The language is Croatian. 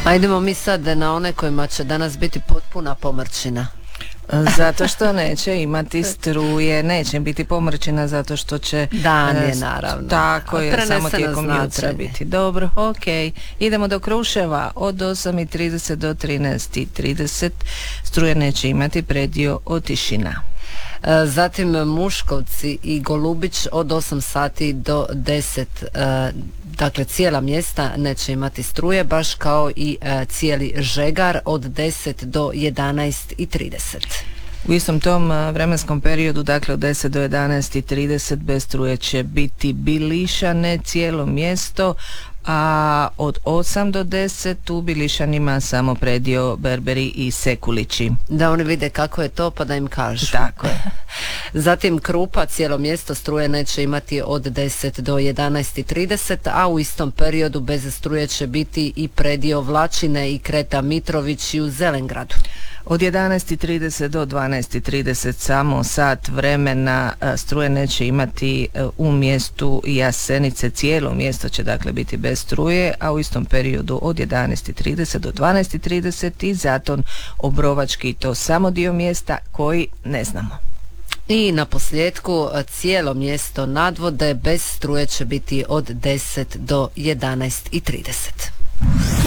Ajdemo mi sad na one kojima će danas biti potpuna pomrčina. Zato što neće imati struje, neće biti pomrčina zato što će dan je naravno. Tako je, samo tijekom jutra biti. Dobro, ok. Idemo do Kruševa od 8:30 do 13:30. Struje neće imati, predio Otišina. Zatim Muškovci i Golubić od 8 sati do 10. Dakle, cijela mjesta neće imati struje, baš kao i cijeli Žegar od 10 do 11:30. U istom tom vremenskom periodu, dakle od 10 do 11:30 bez struje će biti Bilišane, cijelo mjesto, a od 8 do 10 u Bilišanima samo predio Berberi i Sekulići. Da oni vide kako je to pa da im kažu. Tako je. Zatim Krupa, cijelo mjesto struje neće imati od 10 do 11:30, a u istom periodu bez struje će biti i predio Vlačine i Kreta Mitrović i u Zelengradu. Od 11:30 do 12:30 samo sat vremena struje neće imati u mjestu Jasenice, cijelo mjesto će dakle biti bez struje, a u istom periodu od 11:30 do 12:30 i Zaton Obrovački, to samo dio mjesta koji ne znamo. I na posljedku cijelo mjesto Nadvode bez struje će biti od 10 do 11:30.